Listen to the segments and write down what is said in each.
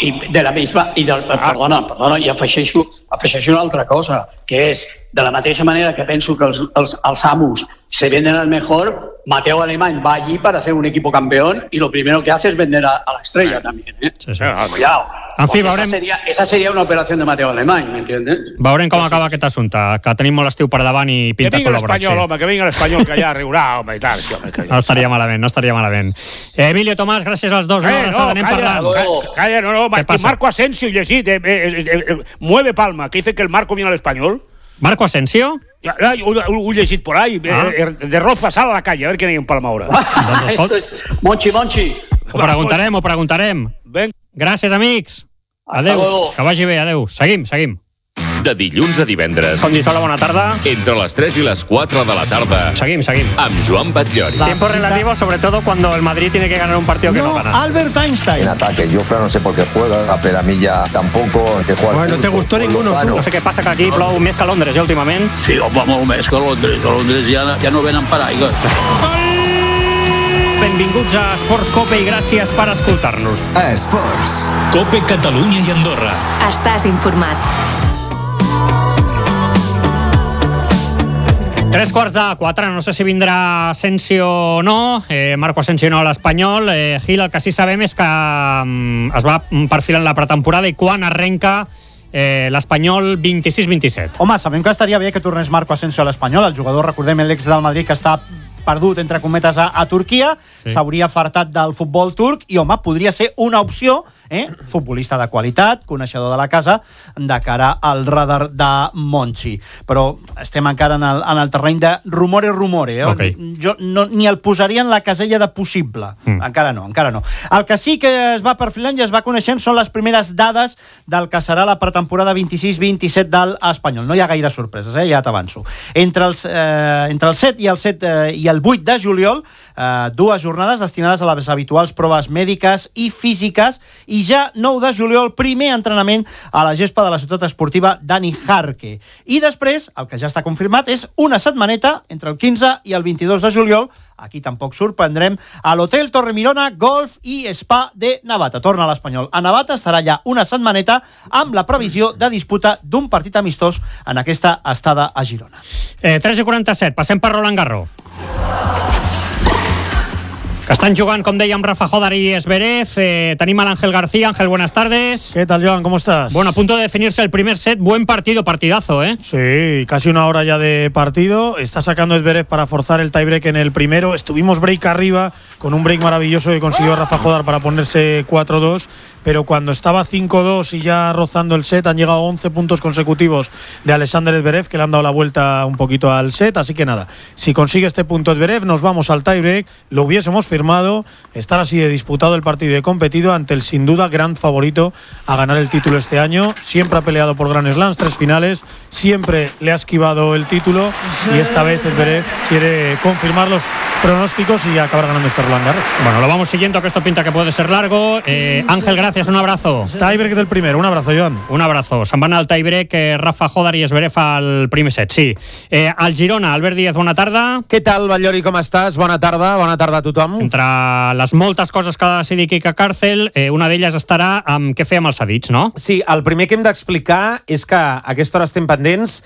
i de la misma... Perdona, i afegeixo una altra cosa, que és, de la mateixa manera que penso que els amos se venden al mejor, Mateo Alemany va allí para hacer un equipo campeón y lo primero que hace es vender a la estrella también, ¿eh? Sí. Cuidado. En fi, veurem... Esa seria una operació de Mateo Alemany, ¿m'entiendes? Veurem com acaba aquest assumpte, que tenim molt estiu per davant i pinta col·laborat. Que vinga l'Espanyol, que ja riurà, home, i tal. Sí, home, no estaria malament. Emilio, Tomàs, gràcies als dos. Anem parlant. Calla, Marco Asensio, llegit, mueve palma, que dice que el Marco viene al Espanyol. ¿Marco Asensio? Ho he llegit por ahí, de Roza, sal a la calle, a ver quién hay en Palma ahora. Esto es Monchi. Ho preguntarem. Gràcies, amics. Adéu, que vagi bé, adéu. Seguim. De dilluns a divendres. Condisola, bona tarda. Entre les 3 i les 4 de la tarda. Seguim. Amb Joan Batllori. Tiempo relativo, sobre todo cuando el Madrid tiene que ganar un partido que no gana. Albert Einstein. En ataque, Jofre no sé por qué juega, a Peramilla tampoco, que juega. Bueno, no te gustó ninguno. No sé què passa, que aquí plou més que a Londres, últimament. Sí, home, molt més que a Londres. A Londres ja no venen paraigües. Benvinguts a Esports Cope i gràcies per escoltar-nos. Esports Cope Catalunya i Andorra. Estàs informat. 3:45, no sé si vindrà Asensio o no, Marco Asensio no a l'Espanyol. Gil, el que sí sabem és que es va perfilant la pretemporada i quan arrenca l'Espanyol 26-27. Home, sabem que estaria bé que tornés Marco Asensio a l'Espanyol, el jugador, recordem, l'ex del Madrid, que està perdut, entre cometes, a Turquia, s'hauria fartat del futbol turc i, home, podria ser una opció, futbolista de qualitat, coneixedor de la casa, de cara al radar de Monchi. Però estem encara en el terreny de rumore. Okay. Jo ni el posaria en la casella de possible. Encara no. El que sí que es va perfilant i es va coneixent són les primeres dades del que serà la pretemporada 26-27 de l'Espanyol. No hi ha gaire sorpreses, ja t'avanço. Entre el 7 i el 8 de juliol, dues jornades destinades a les habituals proves mèdiques i físiques, i ja 9 de juliol, primer entrenament a la gespa de la ciutat esportiva Dani Jarque. I després, el que ja està confirmat, és una setmaneta entre el 15 i el 22 de juliol, aquí tampoc sorprendrem, a l'Hotel Torremirona Golf i Spa de Navata. Torna a l'Espanyol a Navata, estarà allà una setmaneta amb la previsió de disputa d'un partit amistós en aquesta estada a Girona. 3:47, passem per Roland Garros. Que están jugando, como dèiem, Rafa Jódar y Zverev. Tenim a Ángel García. Ángel, buenas tardes. ¿Qué tal, Joan? ¿Cómo estás? Bueno, a punto de definirse el primer set. Buen partidazo, ¿eh? Sí, casi una hora ya de partido. Está sacando Zverev para forzar el tiebreak en el primero. Estuvimos break arriba, con un break maravilloso que consiguió Rafa Jódar para ponerse 4-2. Pero cuando estaba 5-2 y ya rozando el set, han llegado 11 puntos consecutivos de Alexander Zverev, que le han dado la vuelta un poquito al set. Así que nada, si consigue este punto Zverev, nos vamos al tiebreak. Lo hubiésemos firmado, estar así de disputado el partido y de competido ante el sin duda gran favorito a ganar el título este año. Siempre ha peleado por Grand Slams, 3 finales, siempre le ha esquivado el título, y esta vez Zverev quiere confirmar los pronósticos y acabar ganando este Roland Garros. Bueno, lo vamos siguiendo, que esto pinta que puede ser largo. Ángel, gracias, un abrazo. Tiebreak del primero, un abrazo, Joan. Un abrazo. Se'n van al tiebreak Rafa Jódar i Zverev al primer set, sí. Al Girona, Albert Díez, bona tarda. Què tal, Batllori, com estàs? Bona tarda a tothom. Entre les moltes coses que ha de decidir Quique Càrcel, una d'elles estarà amb què fer amb els cedits, no? Sí, el primer que hem d'explicar és que a aquesta hora estem pendents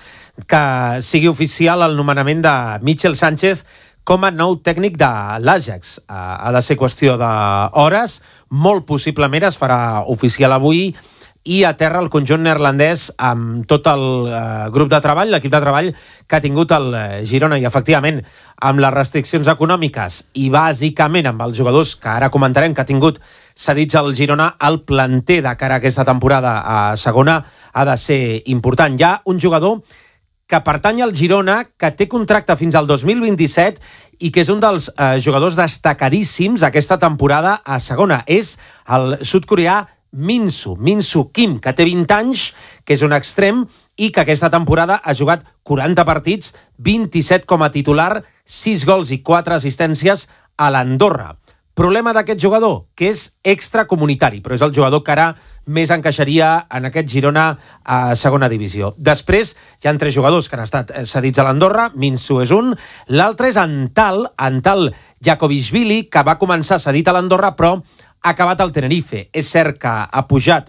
que sigui oficial el nomenament de Michel Sánchez com a nou tècnic de l'Ajax. Ha de ser qüestió d'hores, molt possiblement es farà oficial avui, i aterra el conjunt neerlandès amb tot el grup de treball, l'equip de treball que ha tingut el Girona, i efectivament amb les restriccions econòmiques i bàsicament amb els jugadors que ara comentarem que ha tingut cedits al Girona, el planter de cara a aquesta temporada a segona ha de ser important. Hi ha un jugador que pertany al Girona, que té contracte fins al 2027 i que és un dels jugadors destacadíssims aquesta temporada a segona. És el sud-coreà Min-Soo Kim, que té 20 anys, que és un extrem i que aquesta temporada ha jugat 40 partits, 27 com a titular, 6 gols i 4 assistències a l'Andorra. Problema d'aquest jugador, que és extracomunitari, però és el jugador que ara més encaixaria en aquest Girona a segona divisió. Després hi ha 3 jugadors que han estat cedits a l'Andorra, Min-Soo és un, l'altre és Antal Jakovishvili, que va començar cedit a l'Andorra, però ha acabat al Tenerife. És cert que ha pujat